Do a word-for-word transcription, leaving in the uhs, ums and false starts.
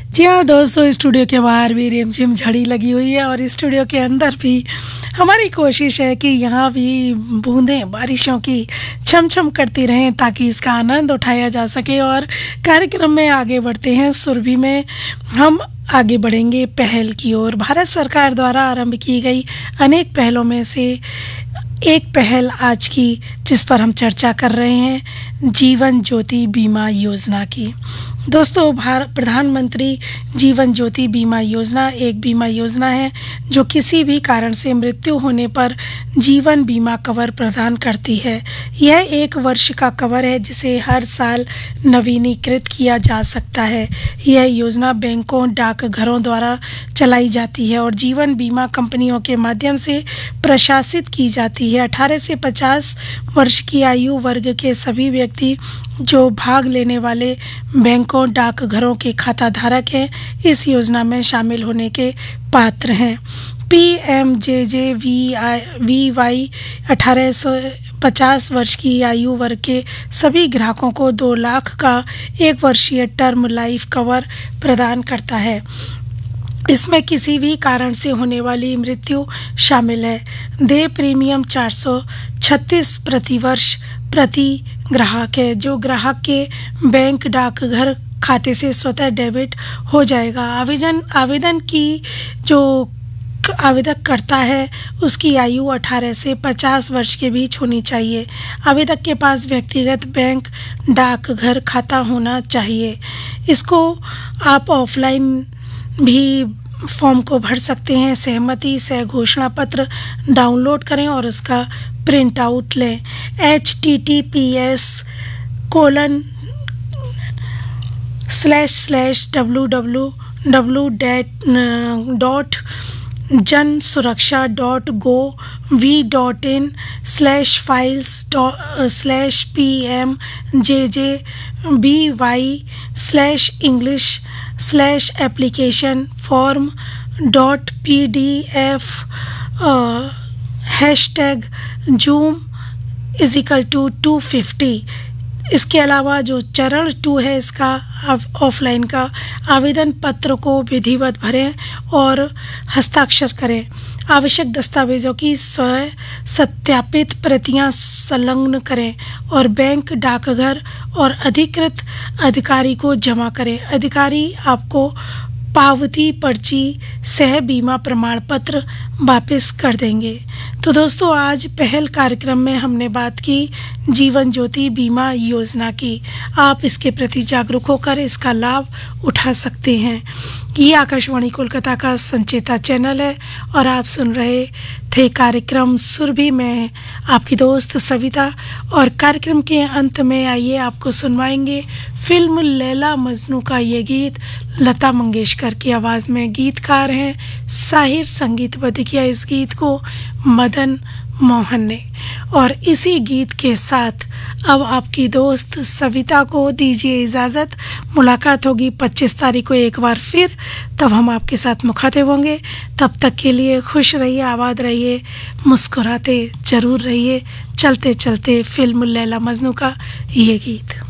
जी हाँ दोस्तों, स्टूडियो के बाहर भी रिमझिम झड़ी लगी हुई है और स्टूडियो के अंदर भी हमारी कोशिश है कि यहाँ भी बूंदें बारिशों की छम-छम करती रहें ताकि इसका आनंद उठाया जा सके। और कार्यक्रम में आगे बढ़ते हैं। सुरभि में हम आगे बढ़ेंगे पहल की ओर। भारत सरकार द्वारा आरंभ की गई अनेक पहलों में से एक पहल आज की जिस पर हम चर्चा कर रहे हैं, जीवन ज्योति बीमा योजना की। दोस्तों, भारत प्रधानमंत्री जीवन ज्योति बीमा योजना एक बीमा योजना है जो किसी भी कारण से मृत्यु होने पर जीवन बीमा कवर प्रदान करती है। यह एक वर्ष का कवर है जिसे हर साल नवीनीकृत किया जा सकता है। यह योजना बैंकों, डाकघरों द्वारा चलाई जाती है और जीवन बीमा कंपनियों के माध्यम से प्रशासित की जाती है। अठारह से पचास वर्ष की आयु वर्ग के सभी व्यक्ति जो भाग लेने वाले बैंकों, डाकघरों के खाता धारक हैं, इस योजना में शामिल होने के पात्र हैं। P M J J we Y अठारह से पचास वर्ष की आयु वर्ग के सभी ग्राहकों को दो लाख का एक वर्षीय टर्म लाइफ कवर प्रदान करता है। इसमें किसी भी कारण से होने वाली मृत्यु शामिल है। देय प्रीमियम चार सौ छत्तीस प्रति वर्ष प्रति ग्राहक है, जो ग्राहक के बैंक, डाकघर खाते से स्वतः डेबिट हो जाएगा। आवेदन आवेदन की जो आवेदक करता है उसकी आयु अठारह से पचास वर्ष के बीच होनी चाहिए। आवेदक के पास व्यक्तिगत बैंक, डाकघर खाता होना चाहिए। इसको आप ऑफलाइन भी फॉर्म को भर सकते हैं। सहमति सह घोषणा पत्र डाउनलोड करें और उसका प्रिंट आउट लें। H T T P S colon slash slash W W W dot जन सुरक्षा dot go V dot in slash files slash P M J J B Y slash English slash application form dot P D F hashtag zoom is equal to to fifty. इसके अलावा जो चरण to है इसका offline का, आवेदन पत्र को विधिवत भरें और हस्ताक्षर करें। आवश्यक दस्तावेजों की स्वयं सत्यापित प्रतियां संलग्न करें और बैंक, डाकघर और अधिकृत अधिकारी को जमा करें। अधिकारी आपको पावती पर्ची सह बीमा प्रमाण पत्र वापस कर देंगे। तो दोस्तों, आज पहल कार्यक्रम में हमने बात की जीवन ज्योति बीमा योजना की। आप इसके प्रति जागरूक होकर इसका लाभ उठा सकते हैं। ये आकाशवाणी कोलकाता का संचेता चैनल है और आप सुन रहे थे कार्यक्रम सुरभि में आपकी दोस्त सविता। और कार्यक्रम के अंत में आइए आपको सुनवाएंगे फिल्म लैला मजनू का ये गीत। लता मंगेशकर की आवाज़ में गीतकार हैं साहिर, संगीतबद्ध किया इस गीत को मदन मोहन ने। और इसी गीत के साथ अब आपकी दोस्त सविता को दीजिए इजाज़त। मुलाकात होगी पच्चीस तारीख को एक बार फिर, तब हम आपके साथ मुखातिब होंगे। तब तक के लिए खुश रहिए, आबाद रहिए, मुस्कुराते जरूर रहिए। चलते चलते फिल्म लैला मजनू का ये गीत।